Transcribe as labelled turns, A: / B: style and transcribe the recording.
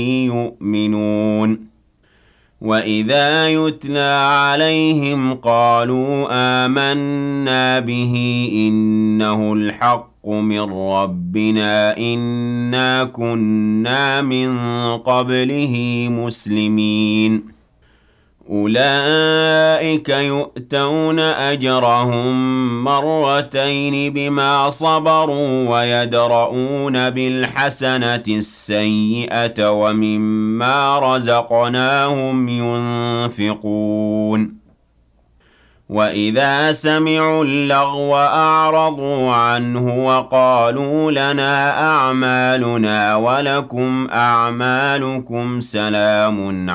A: يؤمنون وَإِذَا يُتْلَىٰ عَلَيْهِمْ قَالُوا آمَنَّا بِهِ إِنَّهُ الْحَقُّ مِن رَّبِّنَا إِنَّا كُنَّا مِن قَبْلِهِ مُسْلِمِينَ أُولَٰئِكَ يُؤْتَوْنَ أَجْرَهُم مَّرَّتَيْنِ بِمَا صَبَرُوا وَيَدْرَءُونَ بِالْحَسَنَةِ السَّيِّئَةَ وَمِمَّا رَزَقْنَاهُمْ يُنفِقُونَ وَإِذَا سَمِعُوا اللَّغْوَ أَعْرَضُوا عَنْهُ وَقَالُوا لَنَا أَعْمَالُنَا وَلَكُمْ أَعْمَالُكُمْ سَلَامٌ